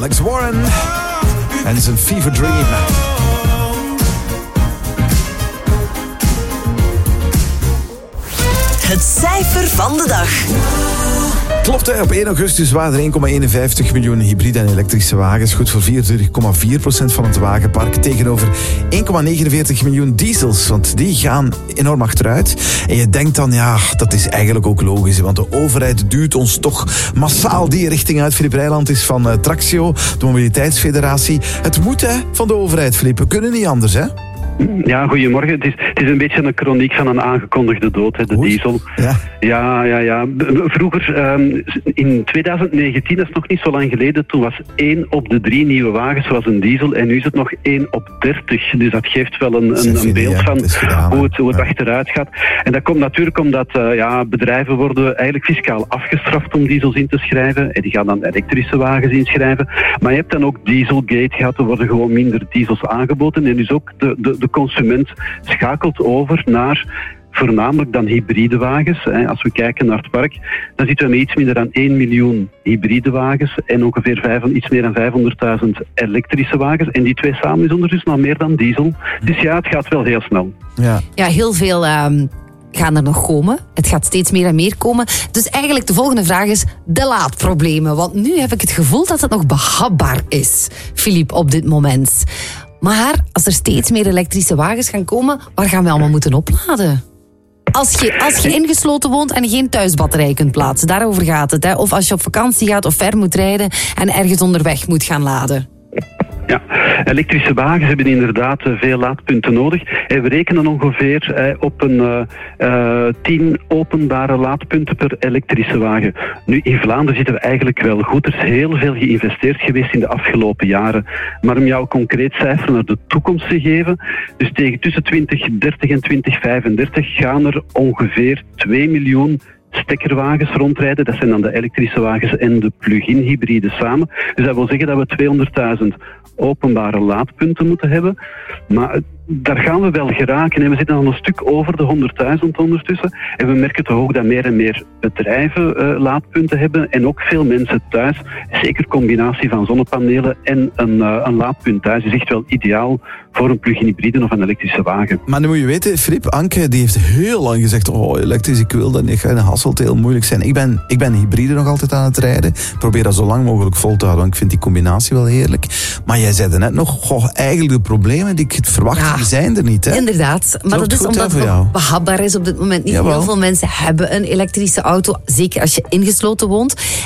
Alex Warren en zijn Fever Dream. Het cijfer van de dag. Klopt, hè? Op 1 augustus waren er 1,51 miljoen hybride en elektrische wagens. Goed voor 24,4% van het wagenpark. Tegenover 1,49 miljoen diesels. Want die gaan enorm achteruit. En je denkt dan, ja, dat is eigenlijk ook logisch. Want de overheid duwt ons toch massaal die richting uit. Filip Rijland is van Traxio, de mobiliteitsfederatie. Het moet, hè, van de overheid, Filip. We kunnen niet anders, hè? Ja, goedemorgen. Het is een beetje een chroniek van een aangekondigde dood, hè, de diesel. Ja. Vroeger, in 2019, dat is nog niet zo lang geleden, toen was 1 op de 3 nieuwe wagens was een diesel en nu is het nog 1 op 30. Dus dat geeft wel een beeld van hoe het achteruit gaat. En dat komt natuurlijk omdat bedrijven worden eigenlijk fiscaal afgestraft om diesels in te schrijven. En die gaan dan elektrische wagens inschrijven. Maar je hebt dan ook Dieselgate gehad, er worden gewoon minder diesels aangeboden. En dus ook de consument schakelt over naar voornamelijk dan hybride wagens. Als we kijken naar het park, dan zitten we met iets minder dan 1 miljoen hybride wagens en ongeveer iets meer dan 500.000 elektrische wagens. En die twee samen is ondertussen al meer dan diesel. Dus ja, het gaat wel heel snel. Ja, heel veel gaan er nog komen. Het gaat steeds meer en meer komen. Dus eigenlijk de volgende vraag is de laadproblemen. Want nu heb ik het gevoel dat het nog behapbaar is, Filip, op dit moment. Maar als er steeds meer elektrische wagens gaan komen, waar gaan we allemaal moeten opladen? Als je ingesloten woont en geen thuisbatterij kunt plaatsen, daarover gaat het. Hè? Of als je op vakantie gaat of ver moet rijden en ergens onderweg moet gaan laden. Ja, elektrische wagens hebben inderdaad veel laadpunten nodig. En we rekenen ongeveer op een 10 openbare laadpunten per elektrische wagen. Nu, in Vlaanderen zitten we eigenlijk wel goed. Er is heel veel geïnvesteerd geweest in de afgelopen jaren. Maar om jou een concreet cijfer naar de toekomst te geven, dus tussen 2030 en 2035 gaan er ongeveer 2 miljoen stekkerwagens rondrijden. Dat zijn dan de elektrische wagens en de plug-in hybride samen. Dus dat wil zeggen dat we 200.000 openbare laadpunten moeten hebben. Maar daar gaan we wel geraken. En we zitten al een stuk over de 100.000 ondertussen. En we merken toch ook dat meer en meer bedrijven laadpunten hebben. En ook veel mensen thuis. Zeker combinatie van zonnepanelen en een laadpunt thuis is echt wel ideaal voor een plug-in hybride of een elektrische wagen. Maar nu moet je weten, Filip, Anke die heeft heel lang gezegd, elektrisch, ik wil dat niet. En Hasselt heel moeilijk zijn. Ik ben hybride nog altijd aan het rijden. Ik probeer dat zo lang mogelijk vol te houden, want ik vind die combinatie wel heerlijk. Maar jij zei net nog, eigenlijk de problemen die ik verwacht, die zijn er niet. Hè? Inderdaad, maar dat is omdat het nog behapbaar is op dit moment. Niet heel veel mensen hebben een elektrische auto, zeker als je ingesloten woont.